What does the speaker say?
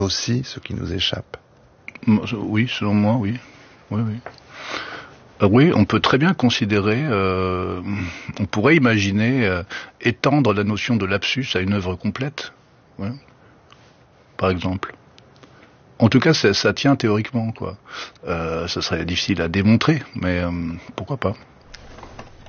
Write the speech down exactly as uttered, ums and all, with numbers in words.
aussi ce qui nous échappe. Oui, selon moi, oui. Oui, oui. Euh, oui, on peut très bien considérer, euh, on pourrait imaginer euh, étendre la notion de lapsus à une œuvre complète, ouais, par exemple. En tout cas, ça, ça tient théoriquement, quoi. Euh, ça serait difficile à démontrer, mais euh, pourquoi pas.